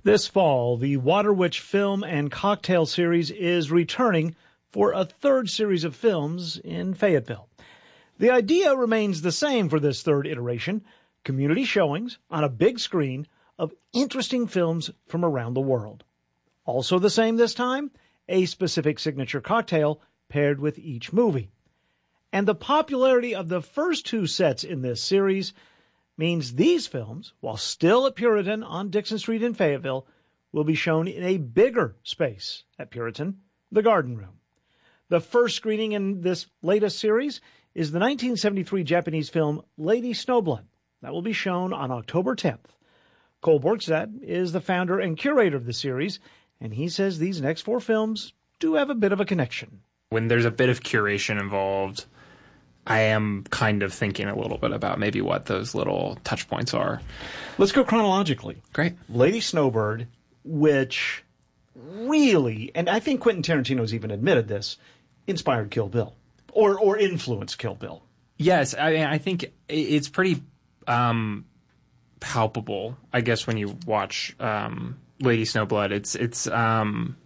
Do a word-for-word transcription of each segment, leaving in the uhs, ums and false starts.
This fall, the Water Witch Film and Cocktail Series is returning for a third series of films in Fayetteville. The idea remains the same for this third iteration: community showings on a big screen of interesting films from around the world. Also the same this time, a specific signature cocktail paired with each movie. And the popularity of the first two sets in this series means these films, while still at Puritan on Dixon Street in Fayetteville, will be shown in a bigger space at Puritan, the Garden Room. The first screening in this latest series is the nineteen seventy-three Japanese film Lady Snowblood. That will be shown on October tenth. Cole Borgstad is the founder and curator of the series, and he says these next four films do have a bit of a connection. When there's a bit of curation involved, I am kind of thinking a little bit about maybe what those little touch points are. Let's go chronologically. Great. Lady Snowbird, which really, and I think Quentin Tarantino's even admitted this, inspired Kill Bill. Or or influenced Kill Bill. Yes, I mean, I think it's pretty um, palpable, I guess, when you watch um, Lady Snowblood. It's it's um,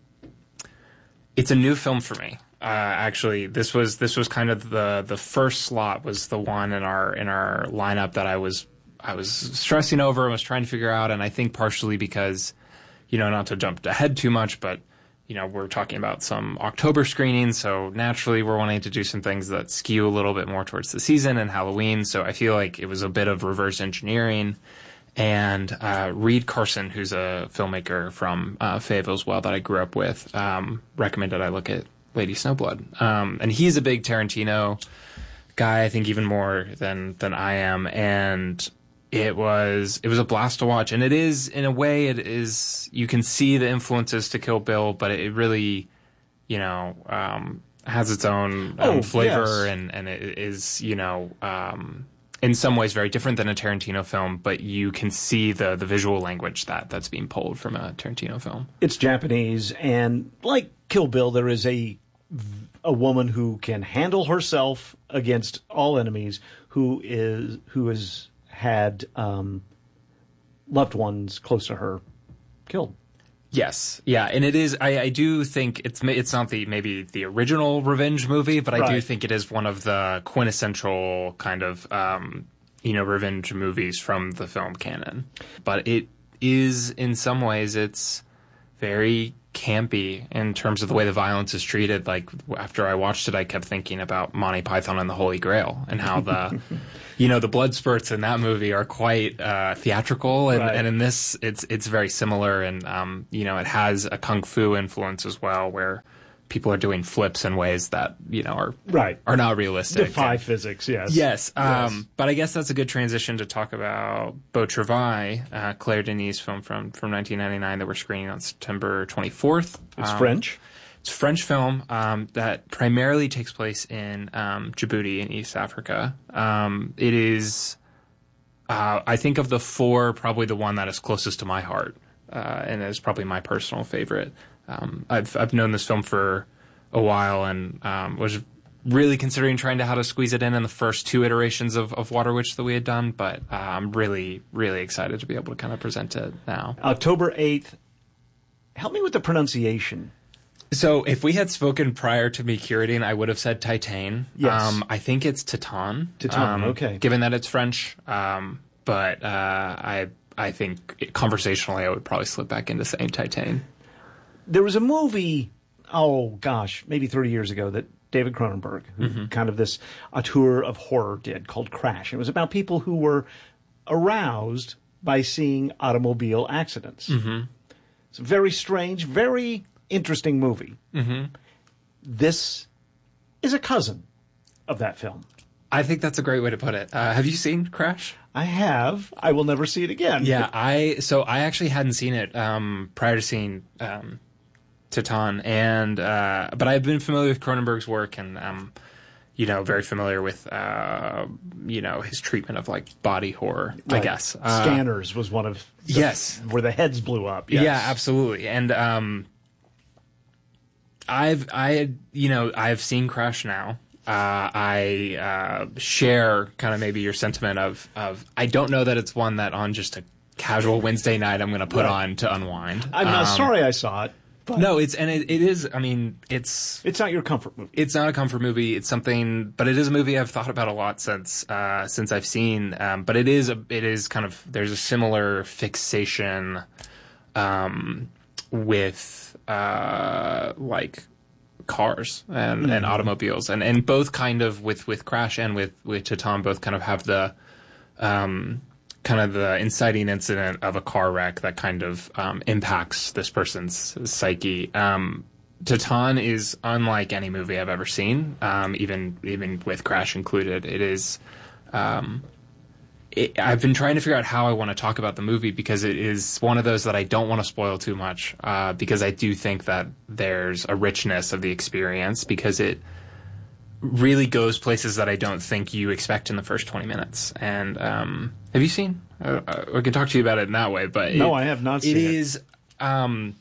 it's a new film for me. Uh, actually, this was this was kind of the the first slot was the one in our in our lineup that I was I was stressing over and was trying to figure out, and I think partially because, you know, not to jump ahead too much, but you know, we're talking about some October screenings, so naturally we're wanting to do some things that skew a little bit more towards the season and Halloween. So I feel like it was a bit of reverse engineering. And uh, Reed Carson, who's a filmmaker from uh, Fayetteville as well that I grew up with, um, recommended I look at Lady Snowblood. Um, and he's a big Tarantino guy, I think even more than than I am. And it was it was a blast to watch. And it is, in a way, it is, you can see the influences to Kill Bill, but it really, you know, um, has its own um, oh, flavor yes. and, and it is, you know, um, in some ways very different than a Tarantino film, but you can see the the visual language that that's being pulled from a Tarantino film. It's Japanese, and like Kill Bill, there is a a woman who can handle herself against all enemies, who is who has had um, loved ones close to her killed. Yes, yeah, and it is. I, I do think it's it's not the maybe the original revenge movie, but I right. do think it is one of the quintessential kind of um, you know revenge movies from the film canon. But it is, in some ways, it's very campy in terms of the way the violence is treated. Like, after I watched it, I kept thinking about Monty Python and the Holy Grail and how the you know the blood spurts in that movie are quite uh, theatrical, and, right. and in this it's it's very similar, and um, you know it has a kung fu influence as well, where people are doing flips in ways that you know are right. are not realistic. Defy and, physics, yes. Yes, um, yes. But I guess that's a good transition to talk about Beau Travail, uh, Claire Denis' film from, from nineteen ninety-nine that we're screening on September twenty-fourth. It's um, French. It's a French film um, that primarily takes place in um, Djibouti in East Africa. Um, it is, uh, I think of the four, probably the one that is closest to my heart, uh, and is probably my personal favorite. Um, I've I've known this film for a while and um, was really considering trying to how to squeeze it in in the first two iterations of, of Water Witch that we had done, but uh, I'm really, really excited to be able to kind of present it now. October eighth. Help me with the pronunciation. So if we had spoken prior to me curating, I would have said Titane. Yes. Um, I think it's Titan. Titan, um, okay. Given that it's French. Um, but uh, I I think it, conversationally I would probably slip back into saying Titane. There was a movie, oh gosh, maybe thirty years ago that David Cronenberg, who Mm-hmm. kind of this auteur of horror did, called Crash. It was about people who were aroused by seeing automobile accidents. Mm-hmm. It's a very strange, very interesting movie. Mm-hmm. This is a cousin of that film. I think that's a great way to put it. Uh, have you seen Crash? I have. I will never see it again. Yeah, I so I actually hadn't seen it um, prior to seeing um, Titan, and uh, but I've been familiar with Cronenberg's work, and um, you know, very familiar with uh, you know his treatment of like body horror. Right. I guess uh, Scanners was one of the, yes, where the heads blew up. Yes. Yeah, absolutely, and um, I've I you know I've seen Crash now. Uh, I uh, share kind of maybe your sentiment of, of I don't know that it's one that on just a casual Wednesday night I'm going to put Right. on to unwind. I'm not Um, sorry I saw it. But No, it's and it, it is. I mean, it's it's not your comfort movie. it's not a comfort movie. It's something, but it is a movie I've thought about a lot since uh, since I've seen. Um, but it is a it is kind of there's a similar fixation um, with uh, like cars and, and automobiles, and, and both kind of with, with Crash and with with Titane both kind of have the um, kind of the inciting incident of a car wreck that kind of um, impacts this person's psyche. Um, Titane is unlike any movie I've ever seen, um, even even with Crash included. It is. Um, it, I've been trying to figure out how I want to talk about the movie because it is one of those that I don't want to spoil too much uh, because I do think that there's a richness of the experience because it really goes places that I don't think you expect in the first twenty minutes. And um, have you seen? Uh, I can talk to you about it in that way, but No, it, I have not seen it. it. Is, um,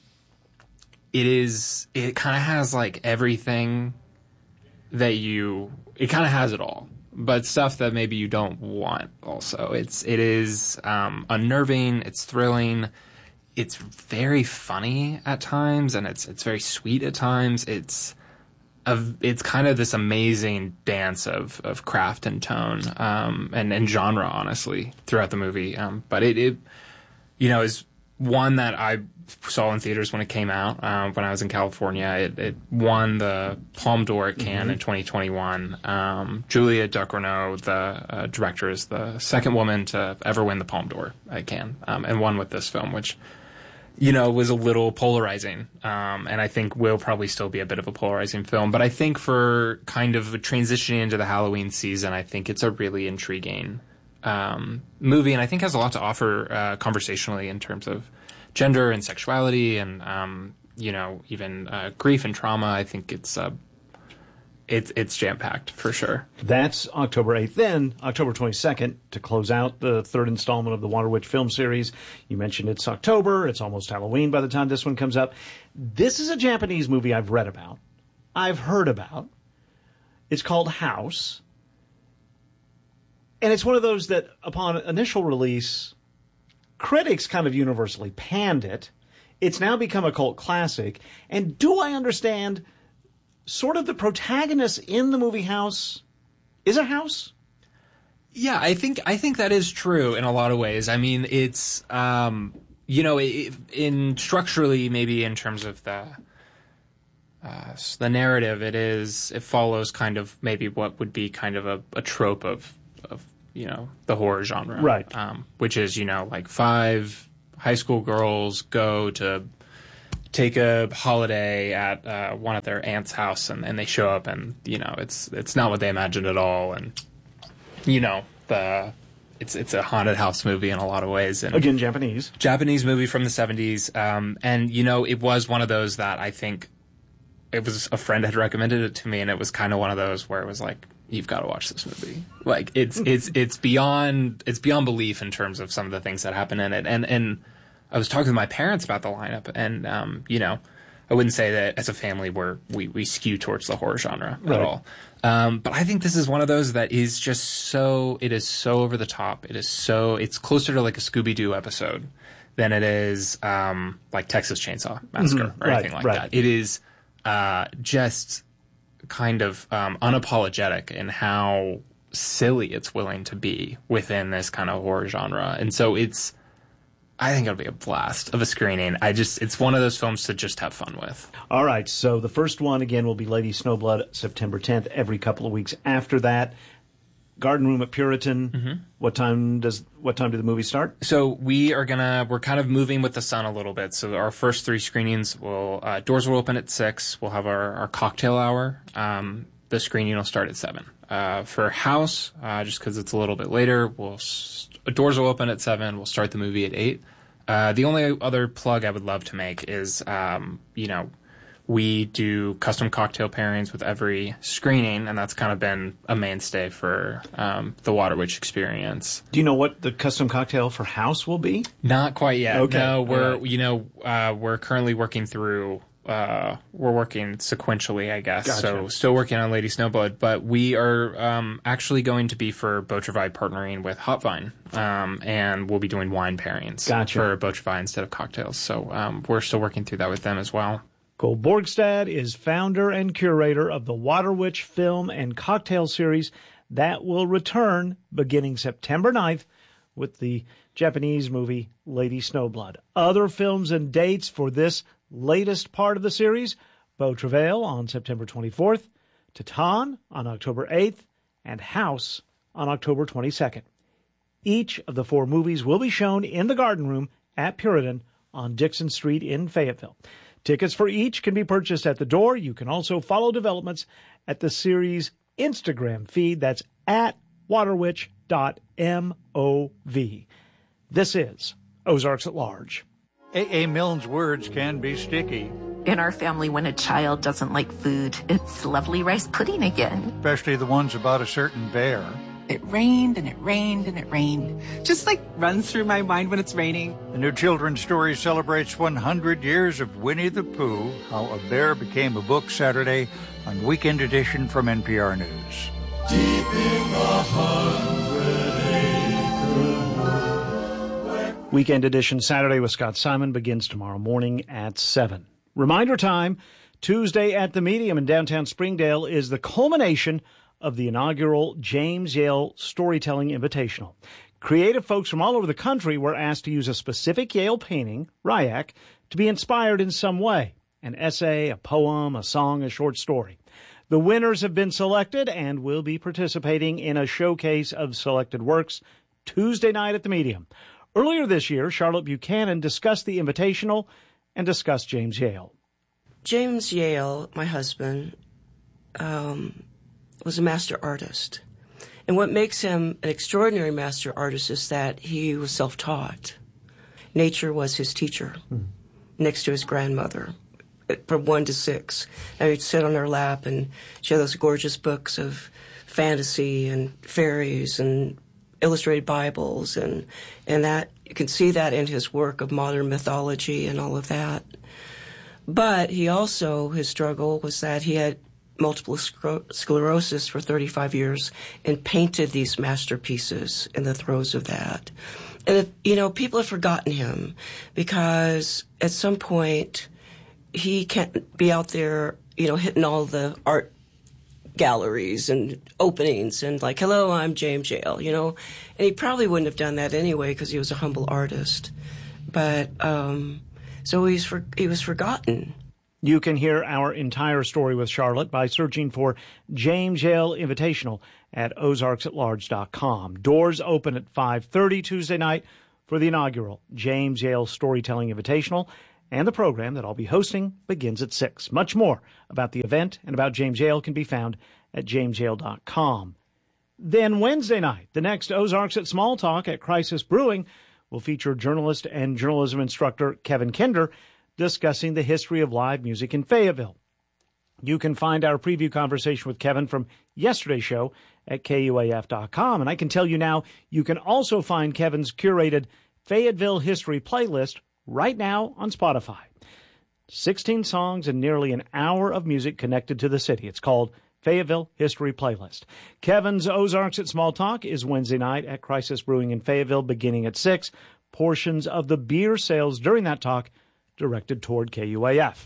it is. It kind of has like everything that you. It kind of has it all, but stuff that maybe you don't want. Also, it's it is um, unnerving. It's thrilling. It's very funny at times, and it's it's very sweet at times. It's Of, it's kind of this amazing dance of, of craft and tone um, and, and genre, honestly, throughout the movie. Um, but it, it, you know, is one that I saw in theaters when it came out um, when I was in California. It, it won the Palme d'Or at Cannes mm-hmm. in twenty twenty-one. Um, Julia Ducournau, the uh, director, is the second woman to ever win the Palme d'Or at Cannes um, and won with this film, which you know, was a little polarizing, um, and I think will probably still be a bit of a polarizing film. But I think for kind of transitioning into the Halloween season, I think it's a really intriguing um, movie, and I think has a lot to offer uh, conversationally in terms of gender and sexuality, and um, you know, even uh, grief and trauma. I think it's uh, it's it's jam packed for sure. That's October eighth. Then October twenty-second to close out the third installment of the Water Witch film series. You mentioned it's October. It's almost Halloween by the time this one comes up. This is a Japanese movie I've read about. I've heard about. It's called House. And it's one of those that upon initial release, critics kind of universally panned it. It's now become a cult classic. And do I understand sort of the protagonist in the movie House is a house? Yeah, I think I think that is true in a lot of ways. I mean, it's um, you know, it, in structurally, maybe in terms of the uh, the narrative, it is it follows kind of maybe what would be kind of a, a trope of of you know the horror genre, right? Um, which is you know like five high school girls go to take a holiday at uh, one of their aunt's house, and, and they show up, and you know it's it's not what they imagined at all, and you know the it's it's a haunted house movie in a lot of ways, and again Japanese Japanese movie from the seventies, um, and you know it was one of those that I think it was a friend had recommended it to me, and it was kind of one of those where it was like, you've got to watch this movie. Like it's it's it's beyond it's beyond belief in terms of some of the things that happen in it, and and. I was talking to my parents about the lineup, and um, you know, I wouldn't say that as a family we're, we we skew towards the horror genre right. at all. Um, but I think this is one of those that is just so it is so over the top. It is so it's closer to like a Scooby-Doo episode than it is um, like Texas Chainsaw Massacre mm-hmm. or right, anything like right. that. It is uh, just kind of um, unapologetic in how silly it's willing to be within this kind of horror genre, and so it's. I think it'll be a blast of a screening. I just, it's one of those films to just have fun with. All right. So the first one, again, will be Lady Snowblood, September tenth, every couple of weeks after that. Garden Room at Puritan. Mm-hmm. What time does, what time do the movies start? So we are gonna, we're kind of moving with the sun a little bit. So our first three screenings will, uh, doors will open at six. We'll have our, our cocktail hour. Um, the screening will start at seven. Uh, for House, uh, just because it's a little bit later, we'll, st- doors will open at seven. We'll start the movie at eight. Uh, the only other plug I would love to make is, um, you know, we do custom cocktail pairings with every screening, and that's kind of been a mainstay for um, the Water Witch experience. Do you know what the custom cocktail for House will be? Not quite yet. Okay. No, we're right. you know uh, we're currently working through uh, we're working sequentially, I guess. Gotcha. So still working on Lady Snowblood, but we are um, actually going to be for Beau Travail partnering with Hot Vine, um, and we'll be doing wine pairings Gotcha. for Beau Travail instead of cocktails. So um, we're still working through that with them as well. Cole Borgstad is founder and curator of the Water Witch Film and Cocktail Series that will return beginning September ninth with the Japanese movie Lady Snowblood. Other films and dates for this latest part of the series: Beau Travail on September twenty-fourth, Titan on October eighth, and House on October twenty-second. Each of the four movies will be shown in the Garden Room at Puritan on Dixon Street in Fayetteville. Tickets for each can be purchased at the door. You can also follow developments at the series' Instagram feed. That's at waterwitch dot mov. This is Ozarks at Large. A A. Milne's words can be sticky. In our family, when a child doesn't like food, it's lovely rice pudding again. Especially the ones about a certain bear. It rained and it rained and it rained. Just like runs through my mind when it's raining. The new children's story celebrates one hundred years of Winnie the Pooh, How a Bear Became a Book, Saturday on Weekend Edition from N P R News. Deep in the hundred acre wood. Weekend Edition Saturday with Scott Simon begins tomorrow morning at seven. Reminder time, Tuesday at the Medium in downtown Springdale is the culmination of the inaugural James Yale Storytelling Invitational. Creative folks from all over the country were asked to use a specific Yale painting, Ryak, to be inspired in some way. An essay, a poem, a song, a short story. The winners have been selected and will be participating in a showcase of selected works Tuesday night at the Medium. Earlier this year, Charlotte Buchanan discussed the invitational and discussed James Yale. James Yale, my husband, um, was a master artist. And what makes him an extraordinary master artist is that he was self-taught. Nature was his teacher, hmm. next to his grandmother, from one to six. And he'd sit on her lap, and she had those gorgeous books of fantasy and fairies and illustrated Bibles, and and that you can see that in his work of modern mythology and all of that. But he also, his struggle was that he had multiple scler- sclerosis for thirty-five years and painted these masterpieces in the throes of that. And, if, you know, people have forgotten him because at some point he can't be out there, you know, hitting all the art galleries and openings and like, hello, I'm James Yale, you know. And he probably wouldn't have done that anyway because he was a humble artist. But um, so he's for, he was forgotten. You can hear our entire story with Charlotte by searching for James Yale Invitational at ozarks at large dot com. Doors open at five thirty Tuesday night for the inaugural James Yale Storytelling Invitational, and the program that I'll be hosting begins at six. Much more about the event and about James Yale can be found at james yale dot com. Then Wednesday night, the next Ozarks at Small Talk at Crisis Brewing will feature journalist and journalism instructor Kevin Kinder discussing the history of live music in Fayetteville. You can find our preview conversation with Kevin from yesterday's show at K U A F dot com. And I can tell you now, you can also find Kevin's curated Fayetteville History playlist right now on Spotify. sixteen songs and nearly an hour of music connected to the city. It's called Fayetteville History Playlist. Kevin's Ozarks at Small Talk is Wednesday night at Crisis Brewing in Fayetteville beginning at six. Portions of the beer sales during that talk directed toward K U A F.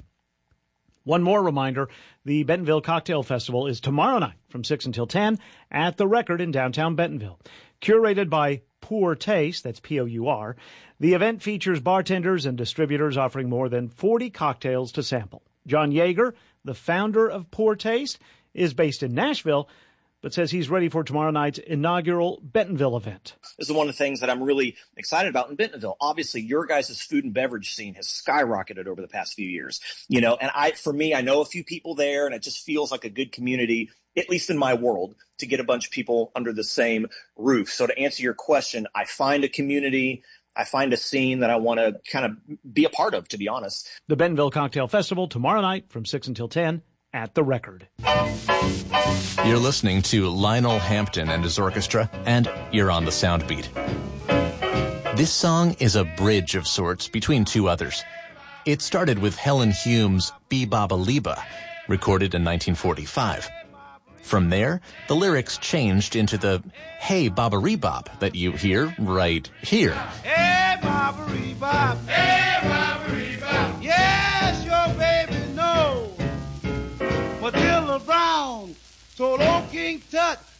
One more reminder, the Bentonville Cocktail Festival is tomorrow night from six until ten at The Record in downtown Bentonville. Curated by Pour Taste, that's P O U R, the event features bartenders and distributors offering more than forty cocktails to sample. John Yeager, the founder of Pour Taste, is based in Nashville, but says he's ready for tomorrow night's inaugural Bentonville event. This is one of the things that I'm really excited about in Bentonville. Obviously, your guys' food and beverage scene has skyrocketed over the past few years. You know, and I, for me, I know a few people there, and it just feels like a good community, at least in my world, to get a bunch of people under the same roof. So to answer your question, I find a community, I find a scene that I want to kind of be a part of, to be honest. The Bentonville Cocktail Festival tomorrow night from six until ten at The Record. You're listening to Lionel Hampton and his orchestra, and you're on the Soundbeat. This song is a bridge of sorts between two others. It started with Helen Hume's Bee-Baba-Liba, recorded in nineteen forty-five. From there, the lyrics changed into the Hey Baba-Rebop that you hear right here. Hey, Baba-Rebop. Hey, Baba-Rebop. Yes, your baby knows. Matilda Brown told old King Tut,